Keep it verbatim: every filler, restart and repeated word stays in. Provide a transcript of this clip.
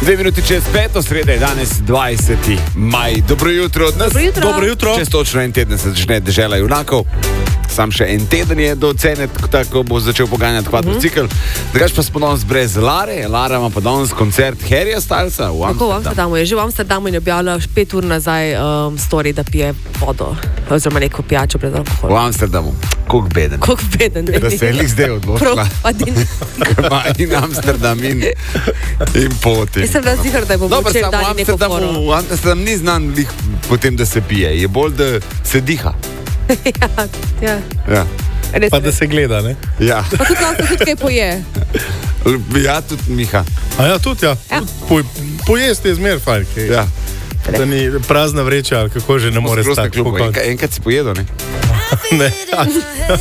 Dve minuti čez peto, sreda je danes dvajseti maj. Dobro jutro od nas. Dobro jutro. Dobro jutro. Čez točno en teden se začne Dežela junakov. Sam še en teden je do cene, tako bo začel poganjati kvadrocikl. Drugač pa smo danes brez Lare. Lara ima pa danes koncert Harryja Stylesa v Tako v Amsterdamu. Amsterdamu je že v Amsterdamu in je objavila pet ur nazaj um, story, da pije vodo oziroma neko pijačo brez V alkohola. Amsterdamu. Koliko beden. Koliko beden. Da se je lik zdaj odločila. Prav, pa din. Ima in Amsterdam in, in poti. Jaz sem bila ziher, da je bo Dobro, včeraj samo v dali neko foro. Amsterdamu, v Amsterdam ni znan lih potem, da se pije. Je bolj, da se diha. ja, ja. Ja. Res, Pa da res. se gleda, ne? Ja. Pa tudi lahko tudi kaj poje. Ja, tudi Miha. A ja, tudi ja. Ja. Tudi Po, pojesti je zmer fajn. kaj- Ja. Da ni prazna vreča, ali kako že ne more Prosta stati. kluba. po koncu. Enkrat, enkrat si pojedel, ne? Ne.